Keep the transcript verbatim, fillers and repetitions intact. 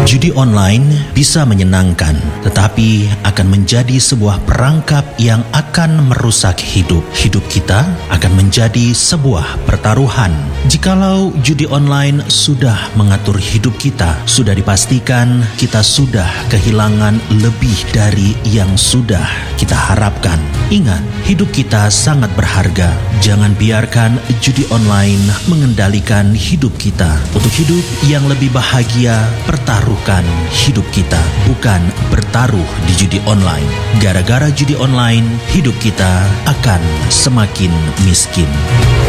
Judi online bisa menyenangkan, tetapi akan menjadi sebuah perangkap yang akan merusak hidup. Hidup kita akan menjadi sebuah pertaruhan. Jikalau judi online sudah mengatur hidup kita, sudah dipastikan kita sudah kehilangan lebih dari yang sudah kita harapkan. Ingat, hidup kita sangat berharga. Jangan biarkan judi online mengendalikan hidup kita. Untuk hidup yang lebih bahagia, pertaruhkan hidup kita, bukan bertaruh di judi online. Gara-gara judi online, hidup kita akan semakin miskin.